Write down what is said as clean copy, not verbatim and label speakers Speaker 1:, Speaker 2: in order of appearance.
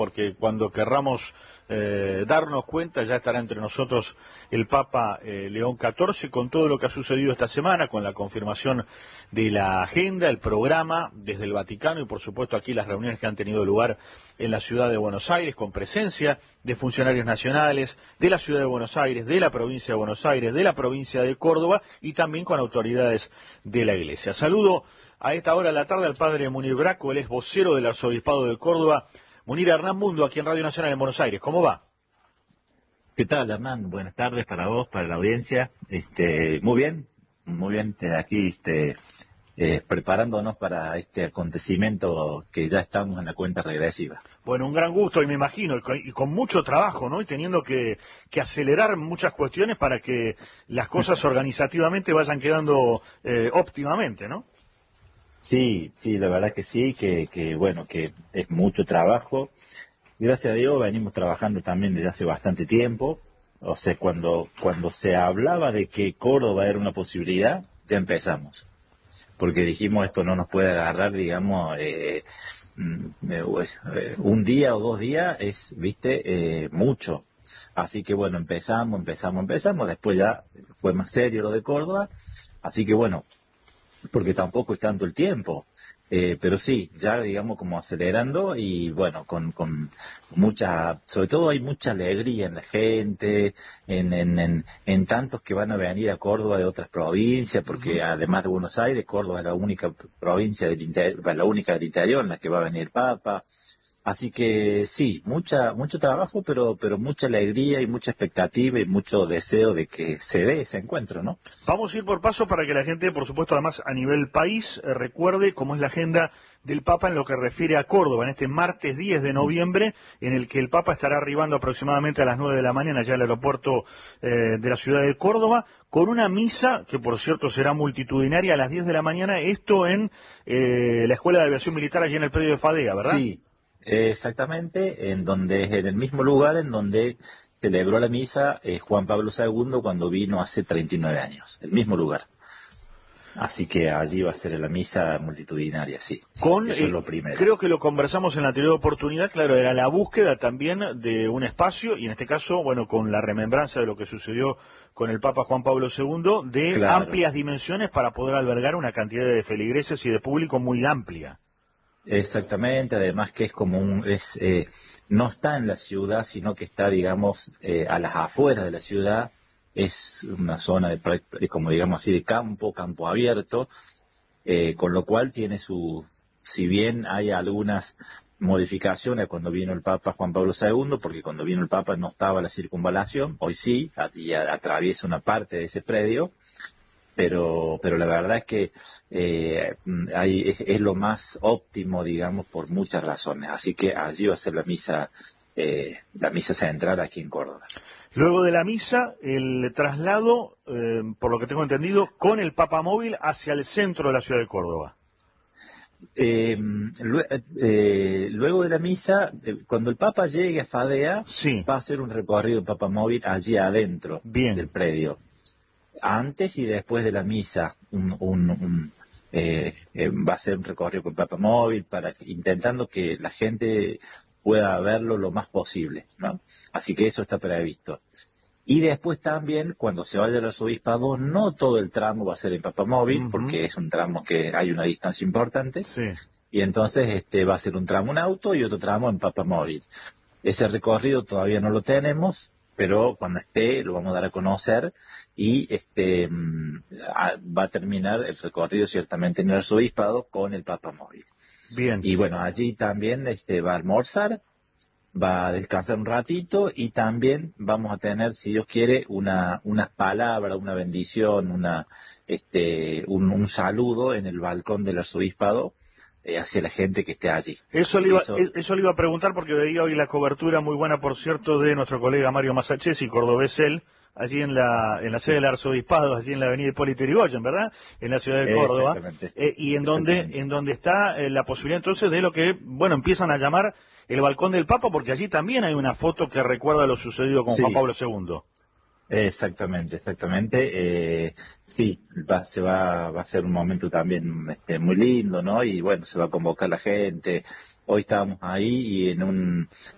Speaker 1: porque cuando querramos darnos cuenta ya estará entre nosotros el Papa León XIV con todo lo que ha sucedido esta semana, con la confirmación de la agenda, el programa desde el Vaticano y por supuesto aquí las reuniones que han tenido lugar en la ciudad de Buenos Aires con presencia de funcionarios nacionales de la ciudad de Buenos Aires, de la provincia de Buenos Aires, de la provincia de Córdoba y también con autoridades de la Iglesia. Saludo a esta hora de la tarde al padre Munir Braco, él es vocero del Arzobispado de Córdoba. Munir, Hernán Mundo, aquí en Radio Nacional en Buenos Aires. ¿Cómo va?
Speaker 2: ¿Qué tal, Hernán? Buenas tardes para vos, para la audiencia. Muy bien, aquí preparándonos para este acontecimiento que ya estamos en la cuenta regresiva.
Speaker 1: Bueno, un gran gusto y me imagino, y con mucho trabajo, ¿no? Y teniendo que acelerar muchas cuestiones para que las cosas organizativamente vayan quedando óptimamente, ¿no?
Speaker 2: Sí, la verdad que sí, que es mucho trabajo. Gracias a Dios venimos trabajando también desde hace bastante tiempo. O sea, cuando se hablaba de que Córdoba era una posibilidad, ya empezamos. Porque dijimos, esto no nos puede agarrar, digamos, un día o 2 días es, mucho. Así que bueno, empezamos, después ya fue más serio lo de Córdoba. Así que bueno, porque tampoco es tanto el tiempo, pero sí, ya digamos como acelerando y bueno, con sobre todo hay mucha alegría en la gente, en tantos que van a venir a Córdoba de otras provincias, porque además de Buenos Aires, Córdoba es la única provincia del interior, la única del interior en la que va a venir el Papa. Así que sí, mucho trabajo, pero mucha alegría y mucha expectativa y mucho deseo de que se dé ese encuentro, ¿no?
Speaker 1: Vamos a ir por paso para que la gente, por supuesto, además a nivel país, recuerde cómo es la agenda del Papa en lo que refiere a Córdoba, en este martes 10 de noviembre, en el que el Papa estará arribando aproximadamente a las 9 de la mañana ya al aeropuerto de la ciudad de Córdoba, con una misa que, por cierto, será multitudinaria a las 10 de la mañana, esto en la Escuela de Aviación Militar allí en el predio de Fadea, ¿verdad?
Speaker 2: Sí. Exactamente, en el mismo lugar en donde celebró la misa Juan Pablo II cuando vino hace 39 años, el mismo lugar. Así que allí va a ser la misa multitudinaria, sí. Eso es lo primero.
Speaker 1: Creo que lo conversamos en la anterior oportunidad, claro, era la búsqueda también de un espacio, y en este caso, bueno, con la remembranza de lo que sucedió con el Papa Juan Pablo II, de amplias dimensiones para poder albergar una cantidad de feligreses y de público muy amplia.
Speaker 2: Exactamente, además que es como no está en la ciudad, sino que está, digamos, a las afueras de la ciudad. Es una zona como digamos así, de campo abierto, con lo cual tiene si bien hay algunas modificaciones cuando vino el Papa Juan Pablo II, porque cuando vino el Papa no estaba la circunvalación, hoy sí, y atraviesa una parte de ese predio. Pero la verdad es que es lo más óptimo, digamos, por muchas razones. Así que allí va a ser la misa central aquí en Córdoba.
Speaker 1: Luego de la misa, el traslado, por lo que tengo entendido, con el Papa móvil hacia el centro de la ciudad de Córdoba.
Speaker 2: Luego de la misa, cuando el Papa llegue a Fadea, va a hacer un recorrido en Papa móvil allí adentro del predio. Antes y después de la misa va a ser un recorrido con Papa móvil intentando que la gente pueda verlo lo más posible, ¿no? Así que eso está previsto. Y después también, cuando se vaya al arzobispado, no todo el tramo va a ser en Papa móvil, porque es un tramo que hay una distancia importante, y entonces va a ser un tramo en auto y otro tramo en Papa móvil. Ese recorrido todavía no lo tenemos, pero cuando esté lo vamos a dar a conocer y va a terminar el recorrido ciertamente en el arzobispado con el Papa móvil.
Speaker 1: Bien.
Speaker 2: Y bueno, allí también va a almorzar, va a descansar un ratito y también vamos a tener, si Dios quiere, una palabra, una bendición, un saludo en el balcón del arzobispado hacia la gente que esté allí.
Speaker 1: Eso le iba a preguntar porque veía hoy la cobertura muy buena, por cierto, de nuestro colega Mario Masachesi, cordobés él, allí en la sede del arzobispado, allí en la avenida Hipólito Yrigoyen, ¿verdad? En la ciudad de Córdoba. Y en donde está la posibilidad entonces de lo que, bueno, empiezan a llamar el balcón del Papa, porque allí también hay una foto que recuerda lo sucedido con Juan Pablo II.
Speaker 2: Exactamente. Sí, va a ser un momento también muy lindo, ¿no? Y bueno, se va a convocar la gente. Hoy estábamos ahí y